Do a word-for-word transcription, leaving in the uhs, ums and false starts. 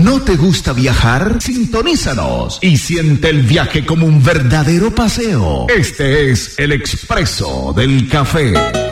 ¿No te gusta viajar? Sintonízanos y siente el viaje como un verdadero paseo. Este es el Expreso del Café.